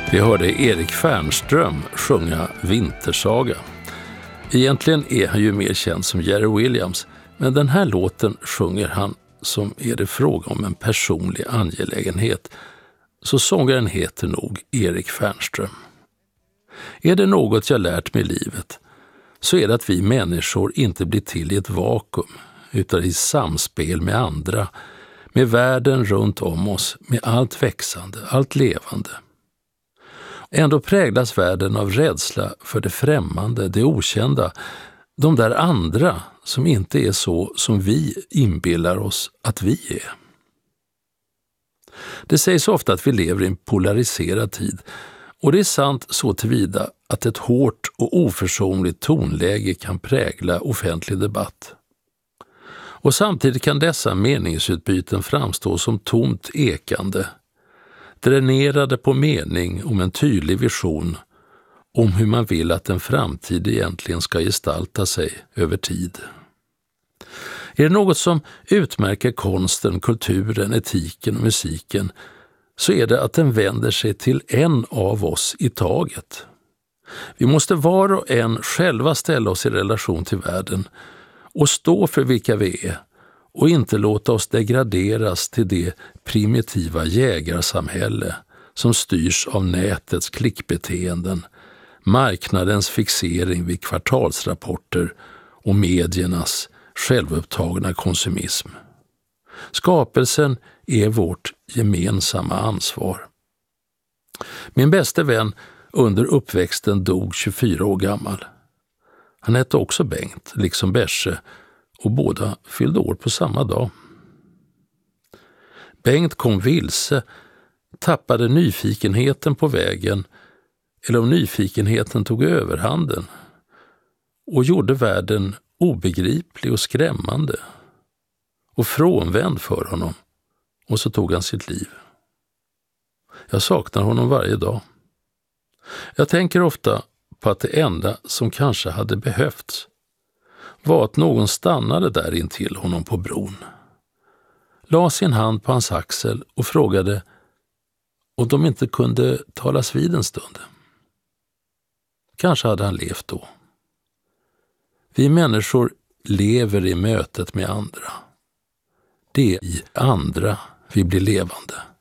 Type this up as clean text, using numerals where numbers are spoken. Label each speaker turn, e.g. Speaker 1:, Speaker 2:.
Speaker 1: Vi hörde Erik Fernström sjunga Vintersaga. Egentligen är han ju mer känd som Jerry Williams, men den här låten sjunger han som är det fråga om en personlig angelägenhet. Så sångaren heter nog Erik Fernström. Är det något jag lärt mig i livet så är det att vi människor inte blir till i ett vakuum utan i samspel med andra, med världen runt om oss, med allt växande, allt levande. Ändå präglas världen av rädsla för det främmande, det okända, de där andra som inte är så som vi inbillar oss att vi är. Det sägs ofta att vi lever i en polariserad tid, och det är sant så tillvida att ett hårt och oförsonligt tonläge kan prägla offentlig debatt. Och samtidigt kan dessa meningsutbyten framstå som tomt ekande, dränerade på mening om en tydlig vision om hur man vill att en framtid egentligen ska gestalta sig över tid. Är det något som utmärker konsten, kulturen, etiken och musiken så är det att den vänder sig till en av oss i taget. Vi måste var och en själva ställa oss i relation till världen och stå för vilka vi är och inte låta oss degraderas till det primitiva jägarsamhälle som styrs av nätets klickbeteenden, marknadens fixering vid kvartalsrapporter och mediernas självupptagna konsumism. Skapelsen är vårt gemensamma ansvar. Min bäste vän under uppväxten dog 24 år gammal. Han hette också Bengt, liksom Berse, och båda fyllde år på samma dag. Bengt kom vilse, tappade nyfikenheten på vägen, eller om nyfikenheten tog överhanden, och gjorde världen obegriplig och skrämmande och frånvänd för honom, och så tog han sitt liv. Jag saknar honom varje dag. Jag tänker ofta på att det enda som kanske hade behövts var att någon stannade där intill honom på bron, la sin hand på hans axel och frågade om de inte kunde talas vid en stund. Kanske hade han levt då. Vi människor lever i mötet med andra. Det är i andra vi blir levande.